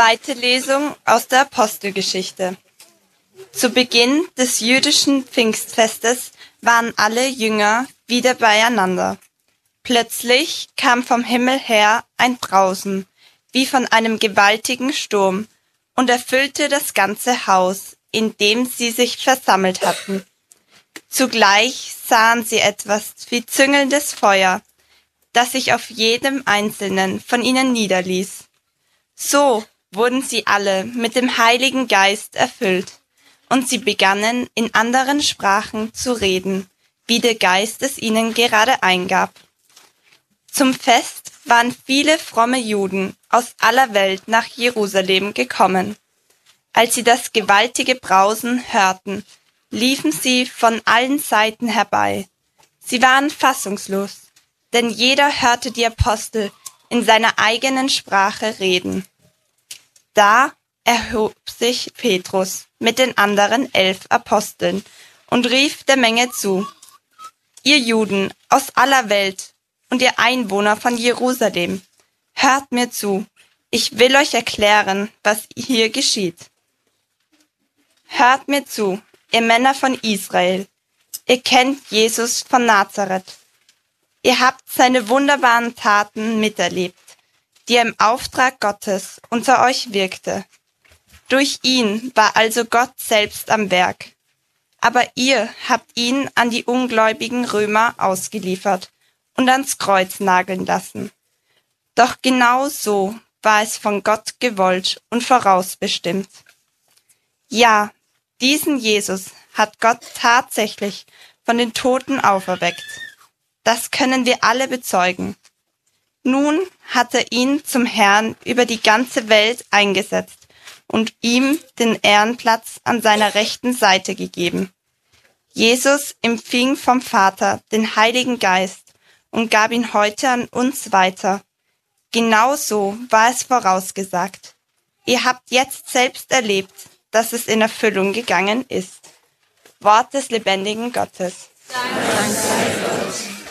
Zweite Lesung aus der Apostelgeschichte. Zu Beginn des jüdischen Pfingstfestes waren alle Jünger wieder beieinander. Plötzlich kam vom Himmel her ein Brausen, wie von einem gewaltigen Sturm, und erfüllte das ganze Haus, in dem sie sich versammelt hatten. Zugleich sahen sie etwas wie züngelndes Feuer, das sich auf jedem Einzelnen von ihnen niederließ. So wurden sie alle mit dem Heiligen Geist erfüllt, und sie begannen in anderen Sprachen zu reden, wie der Geist es ihnen gerade eingab. Zum Fest waren viele fromme Juden aus aller Welt nach Jerusalem gekommen. Als sie das gewaltige Brausen hörten, liefen sie von allen Seiten herbei. Sie waren fassungslos, denn jeder hörte die Apostel in seiner eigenen Sprache reden. Da erhob sich Petrus mit den anderen 11 Aposteln und rief der Menge zu: Ihr Juden aus aller Welt und ihr Einwohner von Jerusalem, hört mir zu, ich will euch erklären, was hier geschieht. Hört mir zu, ihr Männer von Israel, ihr kennt Jesus von Nazareth. Ihr habt seine wunderbaren Taten miterlebt, die er im Auftrag Gottes unter euch wirkte. Durch ihn war also Gott selbst am Werk. Aber ihr habt ihn an die ungläubigen Römer ausgeliefert und ans Kreuz nageln lassen. Doch genau so war es von Gott gewollt und vorausbestimmt. Ja, diesen Jesus hat Gott tatsächlich von den Toten auferweckt. Das können wir alle bezeugen. Nun hat er ihn zum Herrn über die ganze Welt eingesetzt und ihm den Ehrenplatz an seiner rechten Seite gegeben. Jesus empfing vom Vater den Heiligen Geist und gab ihn heute an uns weiter. Genauso war es vorausgesagt. Ihr habt jetzt selbst erlebt, dass es in Erfüllung gegangen ist. Wort des lebendigen Gottes. Dank sei Gott.